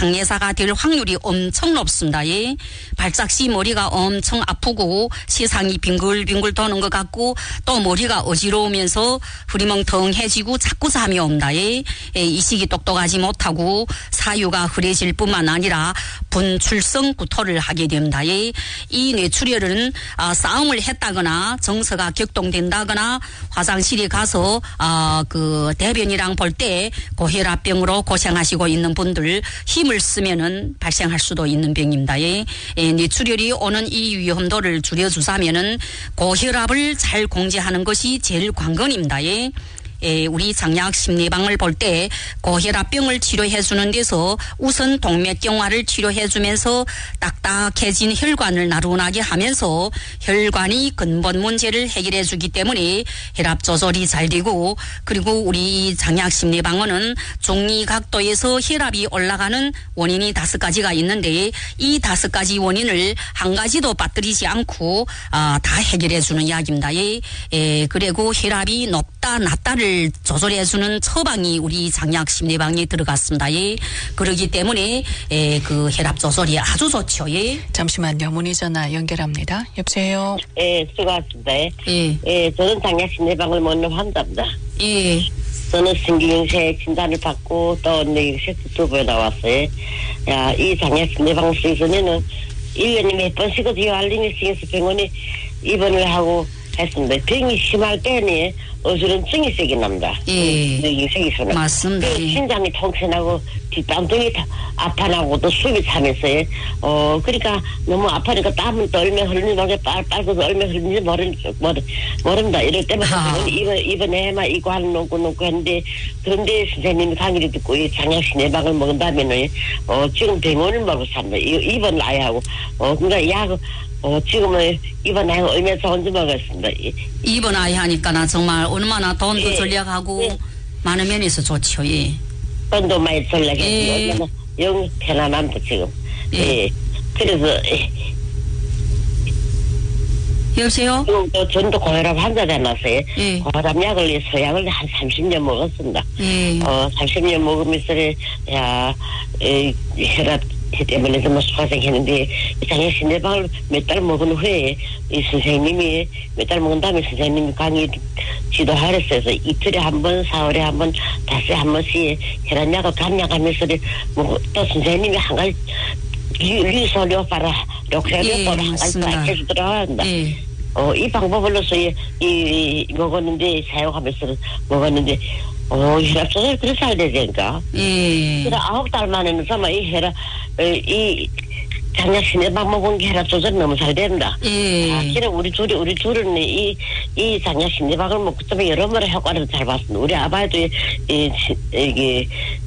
장례사가 될 확률이 엄청 높습니다. 예. 발작 시 머리가 엄청 아프고 세상이 빙글빙글 도는 것 같고 또 머리가 어지러우면서 흐리멍텅해지고 자꾸 잠이 옵니다. 예. 이식이 똑똑하지 못하고 사유가 흐려질 뿐만 아니라 분출성 구토를 하게 됩니다. 예. 이 뇌출혈은 싸움을 했다거나 정서가 격동된다거나 화장실에 가서 그 대변이랑 볼 때 고혈압병으로 고생하시고 있는 분들 힘을 쓰면은 발생할 수도 있는 병입니다. 예. 뇌출혈이 오는 이 위험도를 줄여주자면은 고혈압을 잘 공제하는 것이 제일 관건입니다. 예. 우리 장약 심리방을 볼 때 고혈압병을 치료해 주는 데서 우선 동맥경화를 치료해 주면서 딱딱해진 혈관을 나른하게 하면서 혈관이 근본 문제를 해결해 주기 때문에 혈압 조절이 잘 되고 그리고 우리 장약 심리방어는 중리각도에서 혈압이 올라가는 원인이 5가지가 있는데 이 5가지 원인을 한 가지도 빠뜨리지 않고 다 해결해 주는 약입니다. 그리고 혈압이 높다 낮다를 조절해주는 처방이 우리 장약 심리방에 들어갔습니다. 예. 그러기 때문에 그 혈압 조절이 아주 좋죠. 예. 잠시만요. 문의 전화 연결합니다. 여보세요. 예, 수고하셨습니다. 예. 예, 저는 장약 심리방을 먹는 환자입니다. 예. 저는 신경쇠 진단을 받고 또 섹스튜브에 나왔어요. 야, 이 장약 심리방 수에서는 1년에 몇 번씩은 알림이식에서 병원에 입원을 하고 했습니다. 병이 심할 때는 어지럼증이 세게 납니다. 뇌경색에서는. 맞습니다. 심장이 통쾌하고 뒷땅등이 아파나고 또 숨이 차면서요. 그러니까 너무 아파니까 땀은 또 얼마 흘리는지 모르게 빨고 얼마 흘리는지 모릅니다. 이럴 때마다 이번에만 이거 하는 놓고 했는데 그런데 선생님이 강의를 듣고 이 장약신 예방을 먹은 다음에는 지금 병원을 먹고 삽니다. 입원을 아예 하고 그러니까 약 지금은 입원 아예 얼마 좋은지 먹었습니다. 입원 아예 하니까 정말 얼마나 돈도 절약하고 많은 면에서 좋죠. 예. 돈도 많이 절약했고 얼마나 영 편안합니다 지금. 예. 그래서 여보세요? 또 전도 고혈압 환자 되놨어요. 예. 고혈압 약을 소약을 한 30년 먹었습니다. 예. 30년 먹으면서 혈압 때문에 좀 고생했는데 장약 심리방을 몇 달 먹은 후에 이 선생님이 몇 달 먹은 다음에 선생님이 강의 지도하랬어요. 이틀에 한 번, 4월에 한 번, 5에 한 번씩 혈압약을 감량하면서 또 선생님이 한 가지 유솔료파라 록셀료파라 한 가지 해주더라고요. 이 방법으로서 이 먹었는데 사용하면서 먹었는데 혈압 조절 그래서 잘 되니까. 그래 9달 만에는 정말 이 혈압 이 장약 심리방 먹은 게 혈압 조절 너무 잘 된다. 그래 우리 둘은 이 장약 심리방을 먹고 좀 여러모로 효과를 잘 봤습니다. 우리 아바도 이게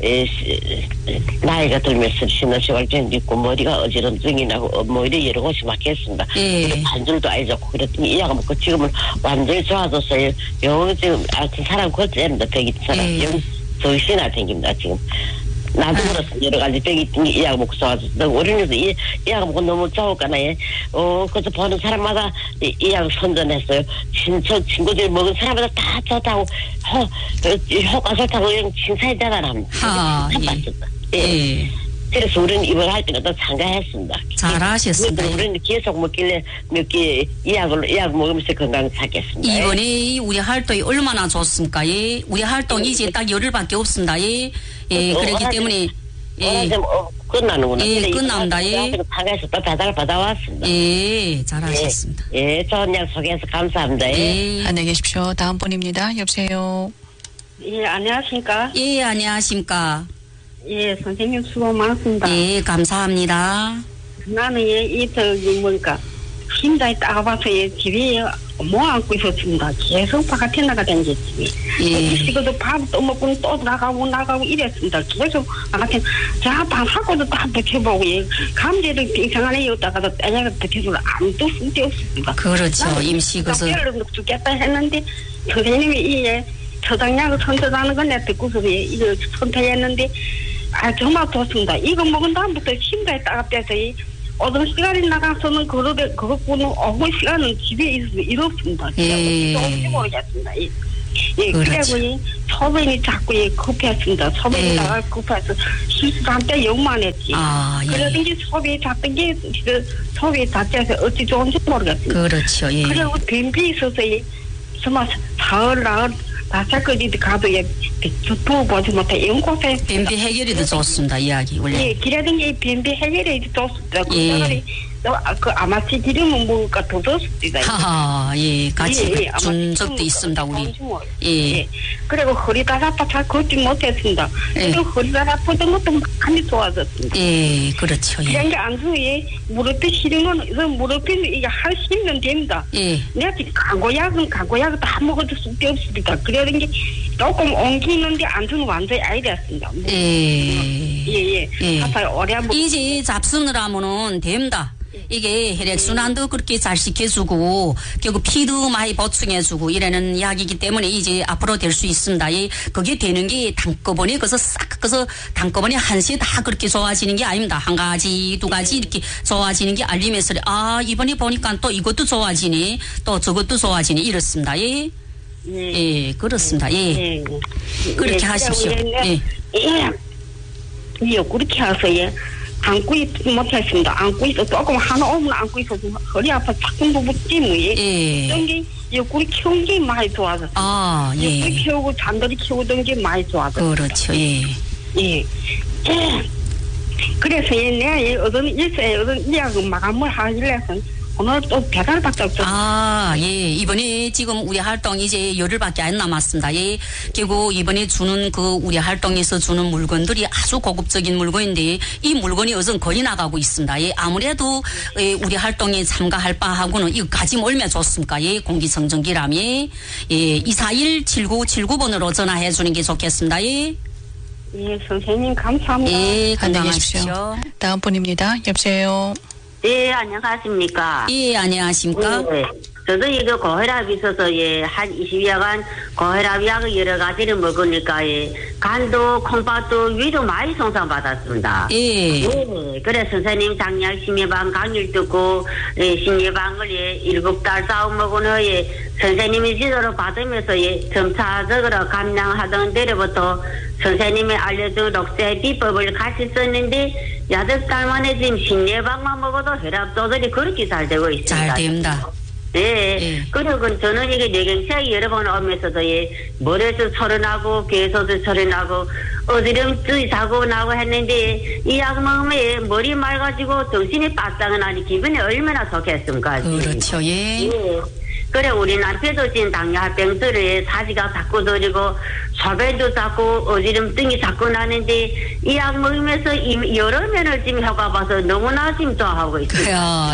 나이가 들면서 신호시활증 있고 머리가 어지럼증이 나고 머리 여러 곳이 막혔습니다. 관절도 아예 좋고 그랬더니 이 약을 먹고 지금은 완전히 좋아졌어요. 영 지금 사람 고쳐입니다. 병이 사람 영 정신이 생깁니다 지금. 나도 그렇습니다. 여러 가지 병이 이 약 먹고 좋아졌어요. 우리는 이 약을 먹고 너무 좋을까나요? 그래서 보는 사람마다 이 약을 선전했어요. 친구들이 먹은 사람마다 다 좋다고 효과 좋다고 그냥 칭찬이 대단합니다. 예. 그래서 우리는 입원할 때는 또 참가했습니다. 잘하셨습니다. 우리는 계속 먹길래 몇 개 약 먹으면서 건강 찾겠습니다. 이번에 우리 활동이 얼마나 좋습니까? 우리 활동이 이제 딱 열흘밖에 없습니다. 그렇기 때문에 끝나는구나. 끝납니다. 참가해서 또 배달 받아왔습니다. 잘하셨습니다. 좋은 약 소개해서 감사합니다. 안녕히 계십시오. 다음 분입니다. 여보세요. 안녕하십니까? 안녕하십니까? 선생님 수고 많습니다. 감사합니다. 나는 심장이 따가워서 집에 모아안고 있었습니다. 계속 바깥에 나가다녔지. 시고도 밥도 먹고 또 나가고 이랬습니다. 계속 바깥에 방 사고도 다 버텨보고 감기를 이상하게 여다가도 따냐가 버텨서 아무도 쓸데없습니다. 그렇죠. 임시거서 뼈를 죽겠다 했는데 선생님이 처방약을 선택하는 건 내가 듣고서 이걸 선택했는데 정말 좋습니다. 이거 먹은 다음부터 심장이 따갑대서 어떤 시간이 나가서는 그것뿐은 오후 시간은 집에 있어서 이렇습니다. 조금씩 모르겠습니다. 그리고 소변이 자꾸 급했습니다. 소변이 나가 급해서 한때 욕만했지. 예. 그러든지 소비 잤던 게 소비 자체에서 어찌 좋은지 모르겠습니다. 그렇죠. 예. 그리고 빈비 있어서 정말 사흘 나흘 다살거리 가도 두고 보지 못해 이런 곳에 빈비 해결이 더 좋습니다. 이야기 원래. 예, 길하던 게 빈비 해결이 좋습니다. 예. 그 아마치 기름은 뭐가 더 좋습니다. 하하, 예, 같이 준 적도 있습니다, 우리. 예. 그리고 허리가 아파 잘 걷지 못했습니다. 그리고 허리가 아프던 것도 많이 좋아졌습니다. 예, 그렇죠. 예. 그런 게 안 좋아요. 무릎이 시린 건, 무릎이 이게 한 10년 됩니다. 예. 내가 지금 강고약은 다 먹어도 쓸데없습니다. 그런 게 조금 옮기는데 안 주는 완전히 아이 됐습니다. 예. 아파요. 오래 한번. 이제 잡수느라 하면은 됩니다. 이게 혈액순환도 그렇게 잘 시켜주고 결국 피도 많이 보충해주고 이러는 약이기 때문에 이제 앞으로 될 수 있습니다. 그게 되는 게 단꺼번에 그래서 싹 그래서 단꺼번에 한시에 다 그렇게 좋아지는 게 아닙니다. 한 가지 두 가지 이렇게 좋아지는 게 알림에서 이번에 보니까 또 이것도 좋아지네 또 저것도 좋아지네 이렇습니다. 예, 그렇습니다. 예. 그렇게 하십시오. 그렇게 해서 안고 있지 못했습니다. 안고 있어 조금 하나 오면 안고 있어서 허리 아파 자꾸 부붙지 뭐. 게 옆구리 키운 게 많이 좋아졌어. 옆구리 키우고 잔다리 키우던 게 많이 좋아졌어. 그렇죠. 그래서 내가 어떤 일세 어떤 이야기 마감을 하길래 오늘 또 배달밖에 없죠. 이번에 지금 우리 활동 이제 열흘밖에 안 남았습니다. 결국 이번에 주는 그 우리 활동에서 주는 물건들이 아주 고급적인 물건인데 이 물건이 어선 거의 나가고 있습니다. 아무래도 우리 활동에 참가할 바하고는 이거 가지면 얼마나 좋습니까? 공기청정기라면 241-7979번으로 전화해 주는 게 좋겠습니다. 선생님 감사합니다. 건강하십시오. 다음 분입니다. 여보세요. 네, 안녕하십니까. 안녕하십니까. 저도 이거 고혈압이 있어서 한 20여간 고혈압 약을 여러 가지를 먹으니까 간도 콩팥도 위도 많이 손상받았습니다. 그래 선생님 장약 심예방 강의를 듣고 심예방을 7달 싸움 먹은 후에 선생님이 지도를 받으면서 점차적으로 감량하던 때로부터 선생님이 알려준 녹색 비법을 같이 썼는데 8달 만에 지금 심예방만 먹어도 혈압 조절이 그렇게 잘 되고 있습니다. 잘 됩니다. 그리고 저는 이게 뇌경색이 여러 번 오면서도 머리에서 소리 나고 귀에서도 소리 나고 어지럼증이 자고 나고 했는데 이 약 먹으면 머리 맑아지고 정신이 바싹 나니 기분이 얼마나 좋겠습니까? 그렇죠. 그래 우리 남편도 지금 당뇨합병들에 사지가 자꾸 들리고 소변도 자꾸 어지럼증이 자꾸 나는데 이 약 먹으면서 여러 면을 지금 효과 봐서 너무나 지금 좋아하고 있어요.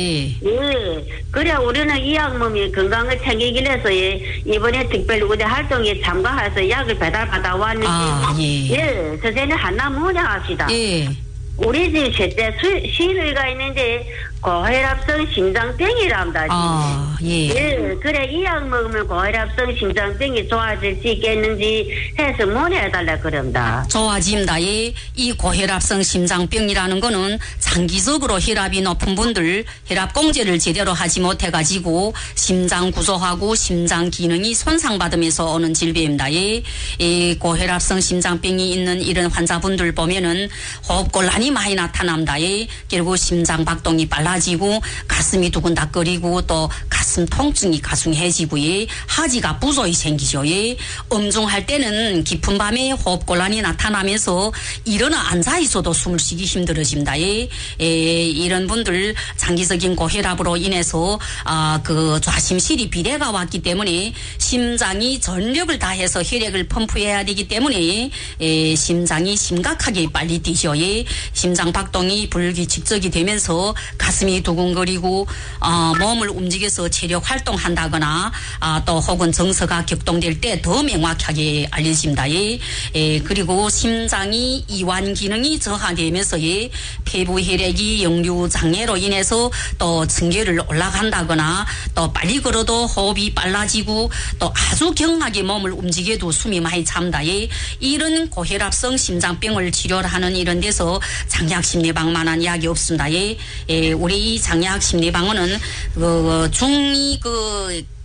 그래 우리는 이 약 먹으면 건강을 챙기기 위해서 이번에 특별 우대 활동에 참가해서 약을 배달받아 왔는데 선생님 하나 문의합시다. 우리 집 셋째 시누이가 있는데 고혈압성 심장병이랍니다. 그래 이 약 먹으면 고혈압성 심장병이 좋아질 수 있겠는지 해서 문의해달라 그럽니다. 좋아집니다. 이 고혈압성 심장병이라는 거는 장기적으로 혈압이 높은 분들 혈압공제를 제대로 하지 못해가지고 심장 구조하고 심장 기능이 손상받으면서 오는 질병입니다. 이 고혈압성 심장병이 있는 이런 환자분들 보면은 호흡곤란이 많이 나타납니다. 그리고 심장 박동이 빨라지고 가슴이 두근닥거리고 또 가슴 통증이 가중해지고 하지가 부조히 생기죠. 엄중할 때는 깊은 밤에 호흡곤란이 나타나면서 일어나 앉아 있어도 숨을 쉬기 힘들어집니다. 이런 분들 장기적인 고혈압으로 인해서 그 좌심실이 비대가 왔기 때문에 심장이 전력을 다해서 혈액을 펌프해야 되기 때문에 심장이 심각하게 빨리 뛰죠. 심장 박동이 불규칙적이 되면서 가슴이 두근거리고 몸을 움직여서 체력 활동한다거나 또 혹은 정서가 격동될 때 더 명확하게 알려집니다. 그리고 심장이 이완 기능이 저하되면서 폐부 혈액이 역류 장애로 인해서 또 층계를 올라간다거나 또 빨리 걸어도 호흡이 빨라지고 또 아주 경하게 몸을 움직여도 숨이 많이 참다. 이런 고혈압성 심장병을 치료하는 이런 데서 장약심리방만한 약이 없습니다. 우리 이 장약심리방어는 중이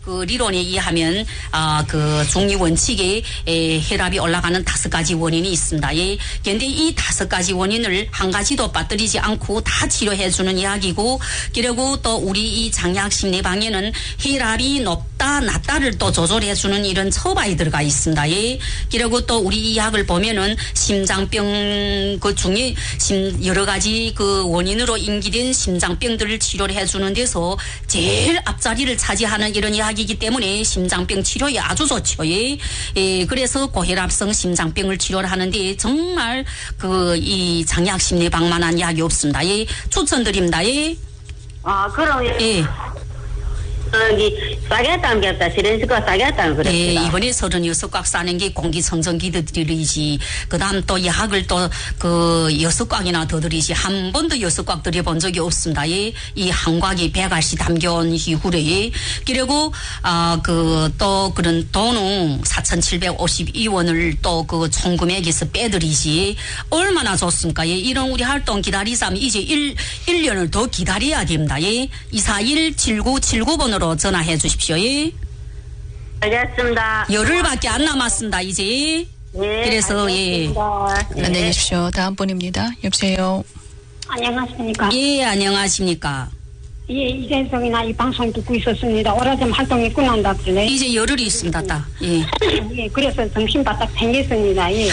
그 리론에 의하면 그 중리 원칙에 혈압이 올라가는 5가지 원인이 있습니다. 예. 그런데 이 5가지 원인을 한 가지도 빠뜨리지 않고 다 치료해 주는 이야기고, 그리고 또 우리 이 장약 심리방에는 혈압이 높다 낮다를 또 조절해 주는 이런 처방이 들어가 있습니다. 예. 그리고 또 우리 이 약을 보면은 심장병 그 중에 여러 가지 그 원인으로 인기된 심장병들을 치료를 해 주는 데서 제일 앞자리를 차지하는 이런 약이기 때문에 심장병 치료에 아주 좋죠. 예. 예. 그래서 고혈압성 심장병을 치료를 하는데 정말 그 이 장약 심리방만한 약이 없습니다. 예. 추천드립니다. 예. 그럼 예. 싸게 했다는 게 없다. 시렌시가 싸게 했다는 그랬다. 예, 이번에 36꽉 싸는 게 공기청정기들이지. 그 다음 또 약을 또 그 6꽉이나 더 드리지. 한 번도 6꽉 드려본 적이 없습니다. 예, 이 한 곽이 100알씩 담겨온 이후에. 예. 그리고, 또 그런 돈은 4,752원을 또 그 총금액에서 빼드리지. 얼마나 좋습니까? 예, 이런 우리 활동 기다리자면 이제 1년을 더 기다려야 됩니다. 예, 241-7979번으로 전화해 주십시오. 예. 알겠습니다. 열흘밖에 안 남았습니다. 이제. 예. 그래서 알겠습니다. 예. 안녕히 계십시오. 다음 분입니다. 여보세요. 안녕하십니까. 예, 안녕하십니까. 예, 이재성이나 이 방송 듣고 있었습니다. 오래전 활동이 끝난다더니. 이제 열흘이 있습니다. 딱. 예. 예, 그래서 정신 바짝 생겼습니다. 예.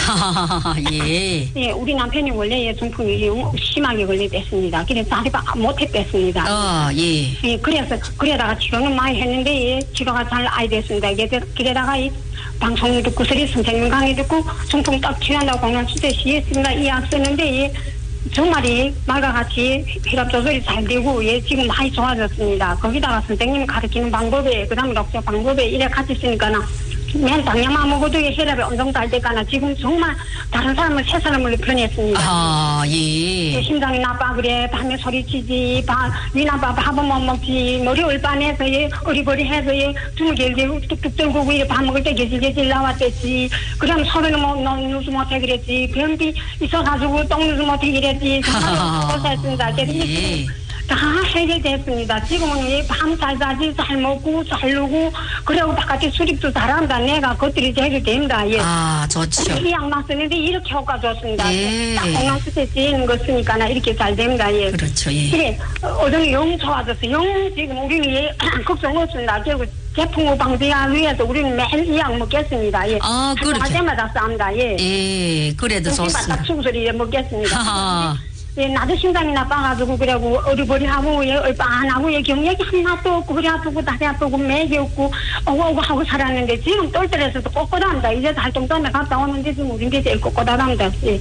예. 예, 우리 남편이 원래 중풍이 심하게 걸렸댔습니다. 그래서 자리가 못했댔습니다. 예. 예, 그래다가 치료는 많이 했는데, 예, 치료가 잘 안 됐습니다. 그래다가 이 방송을 듣고, 선생님 강의 듣고, 중풍 딱 치료한다고 오늘 진짜 시했습니다. 이 약 쓰는데, 예, 정말이 말과 같이 혈압 조절이 잘 되고, 예, 지금 많이 좋아졌습니다. 거기다가 선생님 가르치는 방법에, 그 다음에 녹조 방법에 이래 같이 쓰니까는 맨 당뇨만 먹어도 혈압이 엄청 잘 되거나 지금 정말 다른 사람을 세 사람을 변했습니다. 예. 심장이 나빠 그래, 밤에 소리치지, 위 나빠 밥은 못 먹지, 머리 올반해서 예, 어리버리해서 예, 주먹이 뚝뚝 들고 이래 밥 먹을 때 개질개질 나왔댔지. 그럼 소리는 누수 못해 그랬지. 변비 있어가지고 똥 누수 못해 이랬지. 정말 고생했습니다. 예. 다 해결됐습니다. 지금은 밤 잘 자지, 잘 먹고, 잘 누고, 그리고 바깥에 수립도 잘한다. 내가 그것들이 해결됩니다. 예. 좋죠. 이 약만 쓰는데 이렇게 효과 좋습니다. 예. 딱 건강 스트레스인 거 쓰니까 이렇게 잘 됩니다. 예. 그렇죠. 예. 예. 어제는 영 좋아졌어. 영 지금 우리는 예, 걱정 없습니다. 그리고 제품 방지하기 위해서 우리는 매일 이 약 먹겠습니다. 예. 그렇게. 할 때마다 쌉니다. 예. 예. 그래도 좋습니다. 딱 죽소리 먹겠습니다. 예, 나도 심장이 나빠가지고, 그래고, 어리버리하고, 예, 얼빠안하고, 예, 경력이 하나도 없고, 허리 아프고, 다리 아프고, 맥이 없고, 오고 하고 살았는데, 지금 똘똘해서도 꼿꼿합니다. 이제 활동점에 갔다 오는데, 지금 우린 게 제일 꼿꼿하답니다. 예.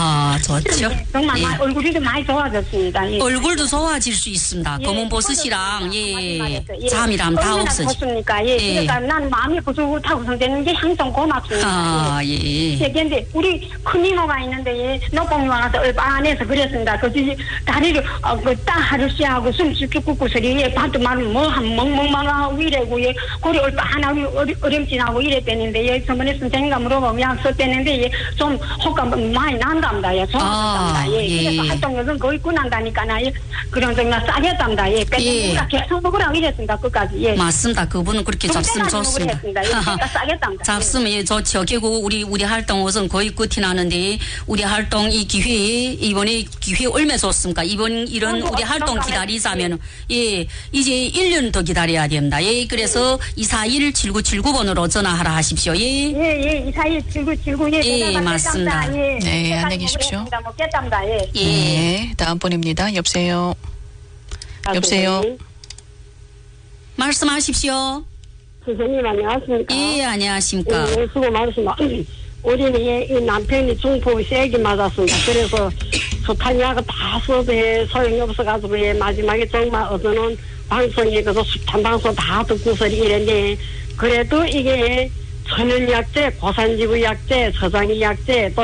좋죠. 정말 예. 얼굴이 좀 많이 좋아졌습니다. 예. 얼굴도 좋아질 수 있습니다. 예, 검은 버섯이랑, 예. 잠이랑 다 얼마나 없어지. 좋습니까? 예. 그러니까 난 마음이 부족하고 되는 게 항상 고맙습니다. 예. 예, 근데 우리 큰 이모가 있는데, 예, 노공이 와서 얼빠안해서 그랬습니다. 그지 다리를 딱 하루씩 하고 숨 죽고 소리에 밥도 말은 멍멍하고 이래고 예 고리 얼빠하고 어림진하고 이랬대는데 예 저번에 선생님과 물어보면 약 썼대는데 예 좀 효과 많이 난답니다. 예 좋아졌답니다. 예 그래서 활동력은 거의 끝난다니까 예 그런 정말 싸겠답니다. 예 빼놓으니까 계속 먹으라고 이랬습니다. 끝까지 예 맞습니다. 그분은 그렇게 잡수면 좋습니다. 그러니까 싸겠답니다. 잡수면 예 좋죠. 결국 우리 활동 우선 거의 끝이 나는데 우리 활동 이 기회에 이번에 기회 얼마 좋습니까? 이런 우리 활동 기다리자면 예 이제 1년 더 기다려야 됩니다. 예 그래서 241-7979번으로 전화하라 하십시오. 예 241-7979 예 맞습니다. 네 안녕히 계십시오. 먹겠답니다. 예. 네 다음 분입니다. 여보세요. 여보세요. 말씀하십시오. 선생님 안녕하십니까? 예 안녕하십니까? 예, 수고 많으십니다. 우리는 이 남편이 중풍이 세게 맞았습니다. 그래서 수탄약을 다 써도 소용이 없어가지고 마지막에 정말 어제는 방송에 그래서 수탄 방송 다 듣고서 이랬는데 그래도 이게 천연약제, 고산지구약제, 서장이약제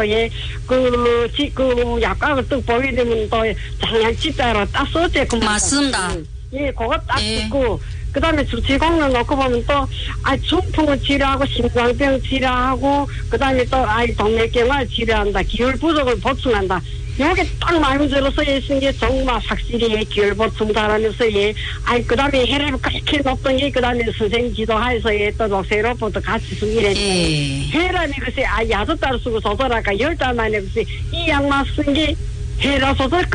그 약값을 또 보게 되면 또 장약집자로 딱 썼지. 맞습니다. 예, 그거 딱 듣고 그 다음에 수치공로 놓고 보면 또, 중풍을 치료하고, 심장병 치료하고, 그 다음에 또, 동맥경화를 치료한다, 기혈 부족을 보충한다. 요게 딱 마음에 들어서 예쓴 게 정말 확실히 기혈 보충 잘하면서 예. 아이 그다음에 해를 그렇게 높던 게 그다음에 선생님 지도하에서 예 또 녹색로부터 같이 쓰기래. 해라니 글쎄 아 야도 따로 쓰고 저더라가 10달 만에 글쎄 이 양만 쓴 게 해라서도